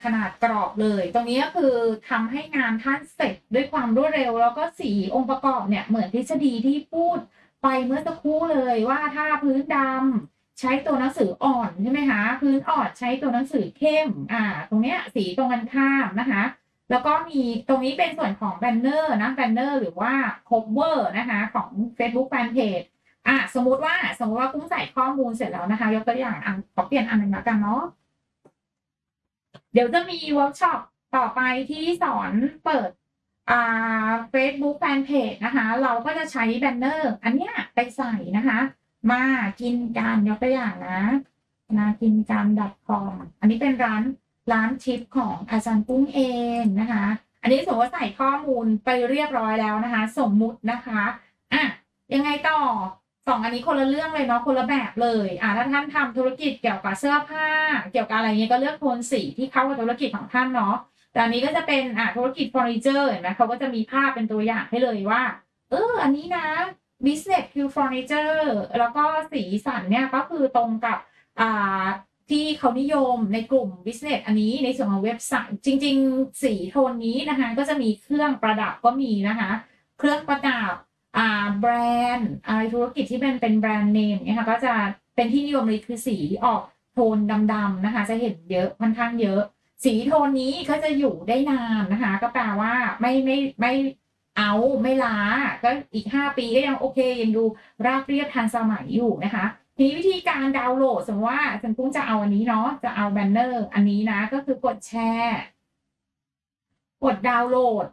ขนาดกรอบเลย ตรงนี้ก็คือทำให้งานท่านเสร็จด้วยความรวดเร็ว แล้วก็สีองค์ประกอบเนี่ยเหมือนทฤษฎีที่พูดไปเมื่อสักครู่เลยว่าถ้าพื้นดำใช้ตัวหนังสืออ่อนใช่ไหมคะพื้นอ่อนใช้ตัวหนังสือเข้มตรงเนี้ยสีตรงกันข้ามนะคะแล้วก็มีตรงนี้เป็นส่วนของแบนเนอร์นะแบนเนอร์หรือว่า cover นะคะของ Facebook Fanpage สมมุติว่ากุ้งใส่ข้อมูลเสร็จแล้วนะคะยกตัวอย่างขอเปลี่ยนอันหนึ่งแล้วกันเนาะเดี๋ยวจะมีเวิร์กช็อปต่อไปที่สอนเปิดFacebook Fanpage นะคะเราก็จะใช้แบนเนอร์อันเนี้ยไปใส่นะคะมากินกันยกตัวอย่างนะมากินกัน .com อันนี้เป็นร้านทิปของอาจารย์กุ้งเองนะคะอันนี้สมมติว่าใส่ข้อมูลไปเรียบร้อยแล้วนะคะสมมุตินะคะยังไงต่อ2อันนี้คนละเรื่องเลยเนาะคนละแบบเลยถ้าท่านทำธุรกิจเกี่ยวกับเสื้อผ้าเกี่ยวกับอะไรเงี้ยก็เลือกโทนสีที่เข้ากับธุรกิจของท่านเนาะแต่อันนี้ก็จะเป็นธุรกิจเฟอร์นิเจอร์เห็นไหมเขาก็จะมีภาพเป็นตัวอย่างให้เลยว่าอันนี้นะ business คือเฟอร์นิเจอร์แล้วก็สีสันเนี่ยก็คือตรงกับที่เขานิยมในกลุ่ม business อันนี้ในส่วนของเว็บไซต์จริงๆสีโทนนี้นะคะก็จะมีเครื่องประดับก็มีนะคะเครื่องประดับแบรนด์ธุรกิจที่เป็นแบรนด์เนมเนี่ยค่ะก็จะเป็นที่นิยมเลยคือสีออกโทนดำๆนะคะจะเห็นเยอะค่อนข้างเยอะสีโทนนี้ก็จะอยู่ได้นานนะคะก็แปลว่าไม่ไม่ล้าก็อีก5 ปีก็ยังโอเคยังดูราบเรียบทันสมัยอยู่นะคะทีนี้วิธีการดาวน์โหลดสมมติว่าฉันกุ้งจะเอาอันนี้เนาะจะเอาแบนเนอร์อันนี้นะก็คือกดแชร์กดดาวน์โหลด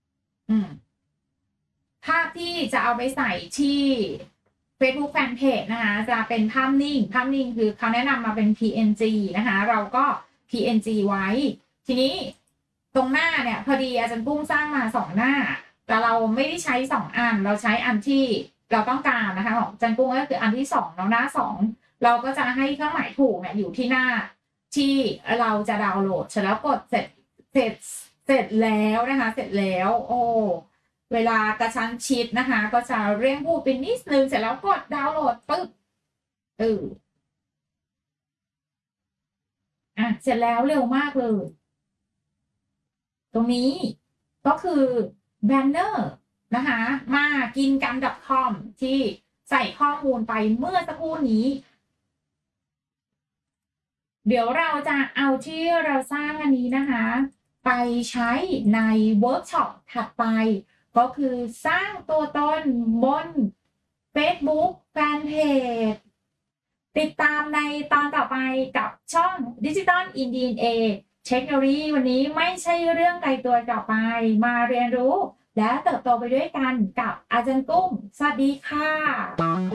ภาพที่จะเอาไปใส่ที่ Facebook Fanpage นะคะจะเป็นภาพนิ่งคือเขาแนะนำมาเป็น PNG นะคะเราก็ PNG ไว้ทีนี้ตรงหน้าเนี่ยพอดีอาจารย์ปุ้งสร้างมา2หน้าแต่เราไม่ได้ใช้2อันเราใช้อันที่เราต้องการนะคะของอาจารย์ปุ้งก็คืออันที่2แล้วหน้า2เราก็จะให้เครื่องหมายถูกเนี่ยอยู่ที่หน้าที่เราจะดาวน์โหลดเสร็จแล้วกดเสร็จแล้วนะคะเสร็จแล้วเวลากระชั้นชิดนะคะก็จะเร่งพูดเป็นนิดนึงเสร็จแล้วกดดาวน์โหลดปึ๊บเสร็จแล้วเร็วมากเลยตรงนี้ก็คือแบนเนอร์นะคะมากินกัน .com ที่ใส่ข้อมูลไปเมื่อสักครู่นี้เดี๋ยวเราจะเอาที่เราสร้างอันนี้นะคะไปใช้ในเวิร์กช็อปถัดไปก็คือสร้างตัวตนบน Facebook Fanpage ติดตามในตอนต่อไปกับช่อง Digital in DNA เทคโนโลยีวันนี้ไม่ใช่เรื่องไกลตัวต่อไปมาเรียนรู้และเติบโตไปด้วยกันกับอาจารย์กุ้งสวัสดีค่ะ